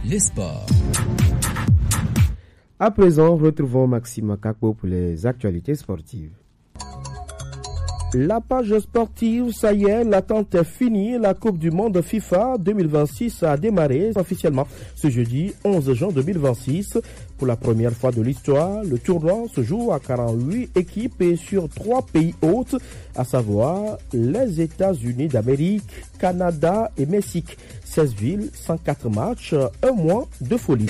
les sports. À présent, retrouvons Maxime Kakpo pour les actualités sportives. La page sportive, ça y est, l'attente est finie. La Coupe du Monde FIFA 2026 a démarré officiellement ce jeudi 11 juin 2026. Pour la première fois de l'histoire, le tournoi se joue à 48 équipes et sur 3 pays hôtes, à savoir les États-Unis d'Amérique, Canada et Mexique. 16 villes, 104 matchs, un mois de folie.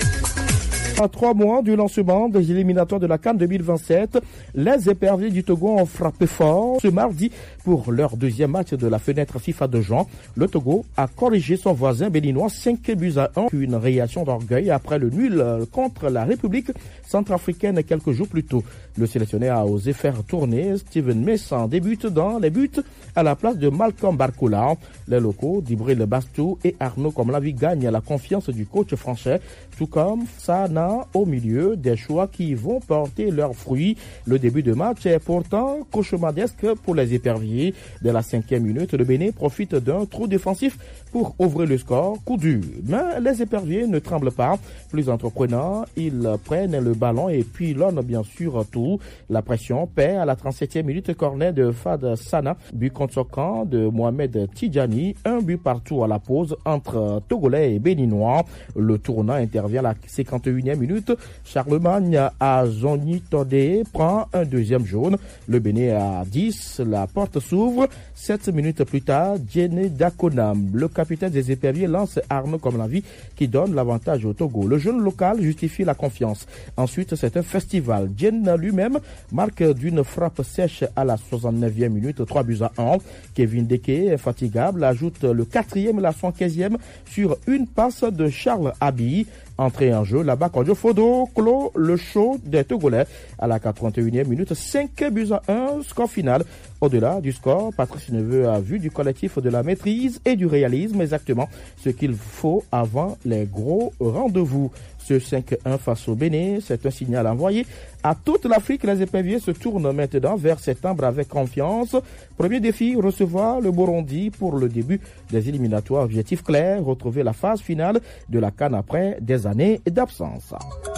À 3 mois du lancement des éliminatoires de la CAN 2027, les éperviers du Togo ont frappé fort ce mardi pour leur deuxième match de la fenêtre FIFA de juin. Le Togo a corrigé son voisin béninois 5-1, une réaction d'orgueil après le nul contre la République centrafricaine quelques jours plus tôt. Le sélectionneur a osé faire tourner Steven Messan débute dans les buts à la place de Malcolm Barcola. Les locaux d'Ibril Bastou et Arnaud Komlavi gagnent la confiance du coach français, tout comme Sana au milieu, des choix qui vont porter leurs fruits. Le début de match est pourtant cauchemardesque pour les éperviers. Dès la 5e minute, le Bénin profite d'un trou défensif pour ouvrir le score, coup dur. Mais les éperviers ne tremblent pas. Plus entreprenants, ils prennent le ballon et pilonnent bien sûr tout. La pression paie à la 37e minute, corner de Fad Sana, but contre son camp de Mohamed Tidjani, un but partout à la pause entre Togolais et Béninois. Le tournant intervient à la 51e minute. Charlemagne à Zoni Todé prend un deuxième jaune. Le Bénin à 10, la porte s'ouvre. 7 minutes plus tard, Djene Dakonam, le capitaine des éperviers, lance Arnaud Komlavi qui donne l'avantage au Togo. Le jeune local justifie la confiance. Ensuite, c'est un festival. Djene lui-même marque d'une frappe sèche à la 69e minute, 3-1. Kevin Deke, infatigable, ajoute le 4e et la 75e sur une passe de Charles Abi. Entrée en jeu, là-bas, Kodjo Fodo clôt le show des Togolais à la 81e minute, 5-1, score final. Au-delà du score, Patrice Neveu a vu du collectif de la maîtrise et du réalisme, exactement ce qu'il faut avant les gros rendez-vous. Ce 5-1 face au Bénin, c'est un signal envoyé à toute l'Afrique. Les éperviers se tournent maintenant vers septembre avec confiance. Premier défi, recevoir le Burundi pour le début des éliminatoires. Objectif clair, retrouver la phase finale de la CAN après des années d'absence.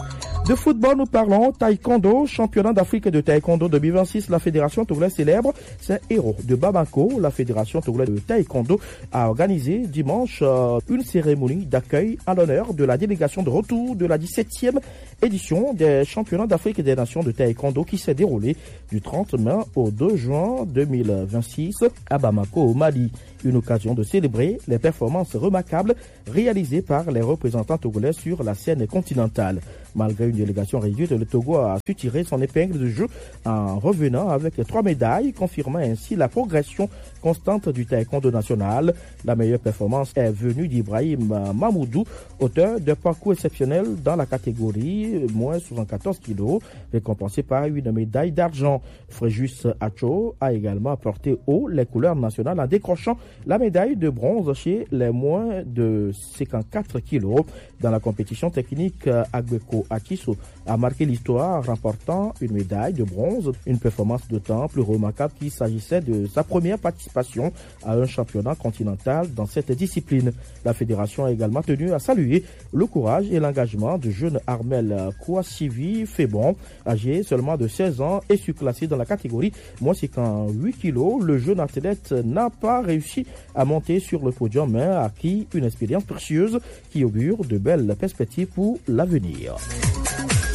De football, nous parlons taekwondo, championnat d'Afrique de taekwondo 2026. La fédération togolaise célèbre ses héros de Bamako. La fédération togolaise de taekwondo a organisé dimanche une cérémonie d'accueil en l'honneur de la délégation de retour de la 17e édition des championnats d'Afrique des nations de taekwondo qui s'est déroulée du 30 mai au 2 juin 2026 à Bamako au Mali. Une occasion de célébrer les performances remarquables réalisées par les représentants togolais sur la scène continentale. Malgré une délégation réduite, le Togo a su tirer son épingle du jeu en revenant avec 3 médailles, confirmant ainsi la progression constante du taekwondo national. La meilleure performance est venue d'Ibrahim Mamoudou, auteur d'un parcours exceptionnel dans la catégorie moins 74 kg, récompensé par une médaille d'argent. Fréjus Acho a également porté haut les couleurs nationales en décrochant la médaille de bronze chez les moins de 54 kg. Dans la compétition technique, Agbeko Akiso a marqué l'histoire, remportant une médaille de bronze, une performance d'autant plus remarquable qu'il s'agissait de sa première participation à un championnat continental dans cette discipline. La fédération a également tenu à saluer le courage et l'engagement du jeune Armel Kouassivi Fébon, âgé seulement de 16 ans et surclassé dans la catégorie moins 58 kg. Le jeune athlète n'a pas réussi à monter sur le podium, mais a acquis une expérience précieuse qui augure de belles perspectives pour l'avenir.